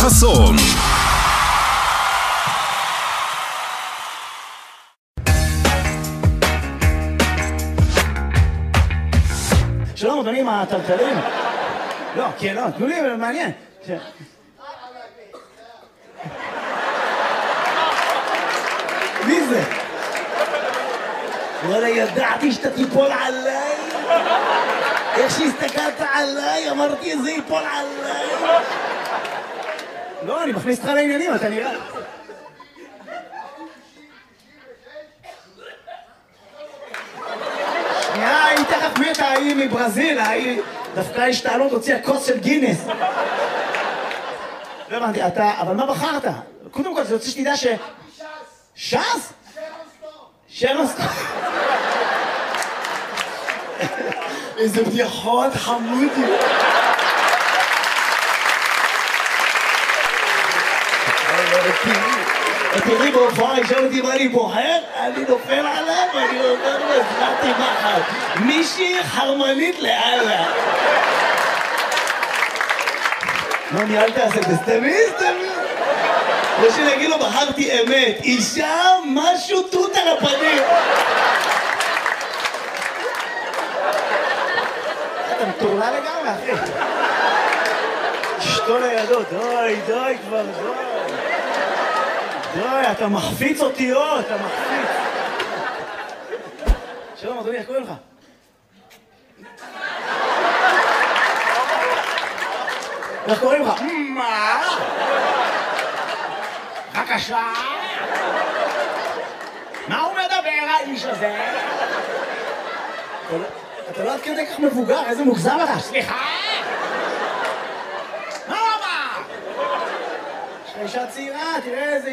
חסון. שלום אדוני, מה הטלטלים? לא, כן, לא, תנו לי, מעניין. מי זה? וואלה, ידעתי שאתה תיפול עליי. איך שהסתכלת עליי, אמרתי, זה ייפול עליי. לא, אני מכניס אותך לעניינים, אתה נראה. שנייה, היא תכף מתה, היא מברזיל, היא דווקא השתעלות הוציאה כוס של גינס. לא הבנתי, אתה, אבל מה בחרת? קודם כל, זה רוצה שתדע ש... ש"ס? שרון סטון. איזה בדיחות חמודי. תראי בהופעה, ישאל אותי מה אני בוחר, אני נופל עליו ואני אומר לו, הזמנתי מחר. מישהי חרמנית לאללה. מה ניהלת עשה? תסתמי. או שנגיד לו, בחרתי אמת. אישה, משהו תות על הפנים. אתה מטורלה לגמרי, אחי. אשתו לידו, די כבר, די, אתה מחפיץ אותיות, אתה מחפיץ. שלום, אדוני, איך קוראים לך? איך קוראים לך? מה? בבקשה? מה הוא מדבר, האיש הזה? אתה לא עד כדי כך מבוגר, איזה מוגזם אתה? סליחה? מה הוא אמר? יש לך אישה צעירה, תראה איזה